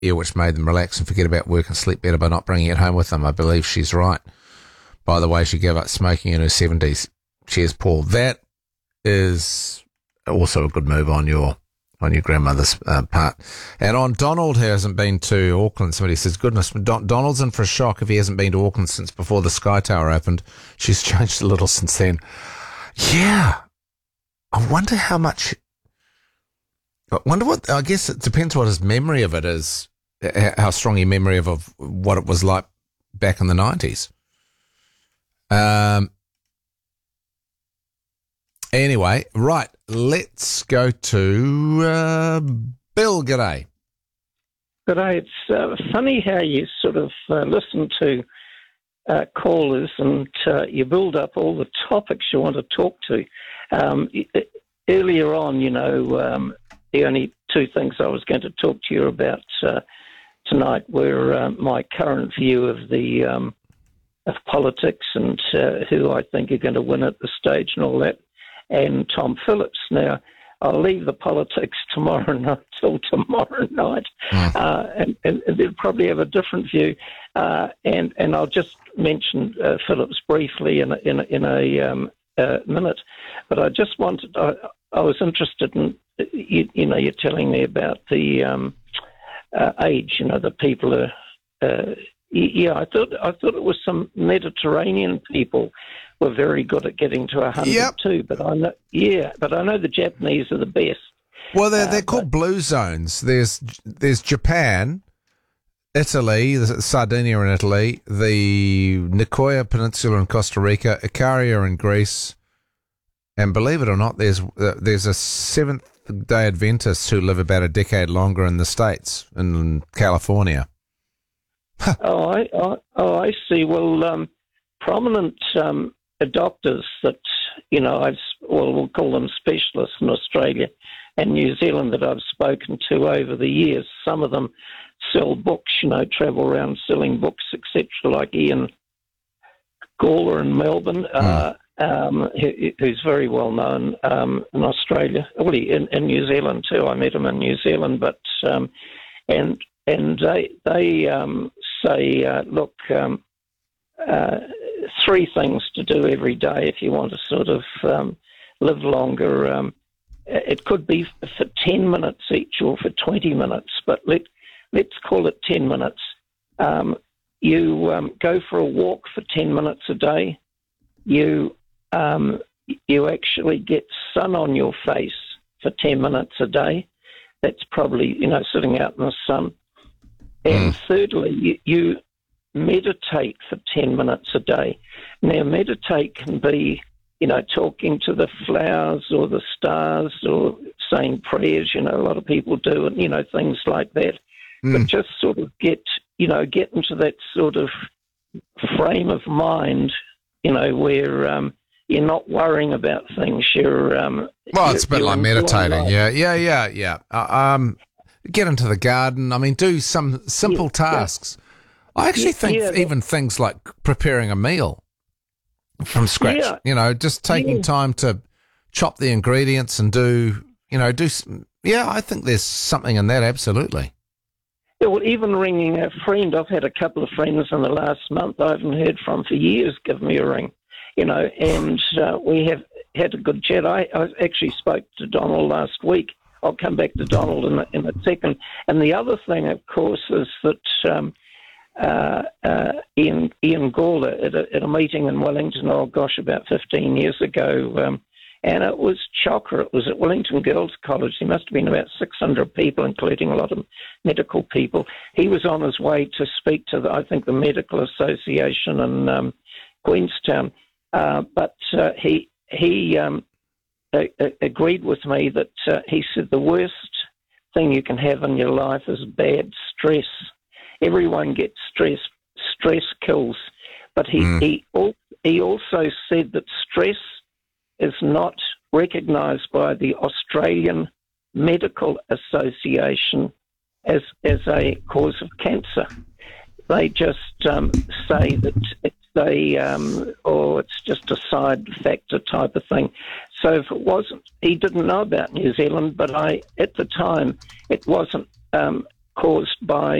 which made them relax and forget about work and sleep better by not bringing it home with them. I believe she's right. By the way, she gave up smoking in her 70s. Cheers, Paul. That is also a good move on your grandmother's part. And on Donald, who hasn't been to Auckland, somebody says, goodness, Donald's in for a shock if he hasn't been to Auckland since before the Sky Tower opened. She's changed a little since then. Yeah. I wonder how much... I guess it depends what his memory of it is, how strong your memory of what it was like back in the 90s. Anyway, right, let's go to Bill. G'day. G'day. It's funny how you sort of listen to callers and you build up all the topics you want to talk to. Earlier on, the only two things I was going to talk to you about tonight were my current view of the of politics and who I think are going to win at the stage and all that, and Tom Phillips. Now, I'll leave the politics tomorrow night till tomorrow night, and they'll probably have a different view. And I'll just mention Phillips briefly in a minute. But I just wanted, I was interested in, you're telling me about the age, the people are, I thought it was some Mediterranean people were very good at getting to 100 too, but I know the Japanese are the best. Well, they're called blue zones. There's Japan, Italy, Sardinia in Italy, the Nicoya Peninsula in Costa Rica, Icaria in Greece, and believe it or not, there's a Seventh-day Adventists who live about a decade longer in the States, in California. I see. Well, prominent doctors that, we'll call them specialists in Australia and New Zealand that I've spoken to over the years. Some of them sell books, travel around selling books, etc., like Ian Gawler in Melbourne, who's very well known in Australia. Well, in New Zealand too. I met him in New Zealand, but and they say, look, three things to do every day if you want to sort of live longer. It could be for 10 minutes each or for 20 minutes, but let's call it 10 minutes. You go for a walk for 10 minutes a day. You actually get sun on your face for 10 minutes a day. That's probably, sitting out in the sun. And thirdly, you meditate for 10 minutes a day. Now, meditate can be, talking to the flowers or the stars or saying prayers, a lot of people do, and, things like that. But just sort of get into that sort of frame of mind, where you're not worrying about things. It's a bit like meditating. Yeah. Get into the garden. I mean, do some simple tasks. I actually think even things like preparing a meal from scratch, just taking time to chop the ingredients and I think there's something in that, absolutely. Yeah, well, even ringing a friend, I've had a couple of friends in the last month I haven't heard from for years give me a ring, and we have had a good chat. I actually spoke to Donald last week. I'll come back to Donald in a second. And the other thing, of course, is that Ian Gawler at a meeting in Wellington, about 15 years ago, and it was chocker. It was at Wellington Girls College. There must have been about 600 people, including a lot of medical people. He was on his way to speak to, the Medical Association in Queenstown, but he agreed with me that he said the worst thing you can have in your life is bad stress. Everyone gets stress. Stress kills. But he also said that stress is not recognised by the Australian Medical Association as a cause of cancer. They just say that it's just a side factor type of thing. So if it wasn't, he didn't know about New Zealand, but at the time, it wasn't caused by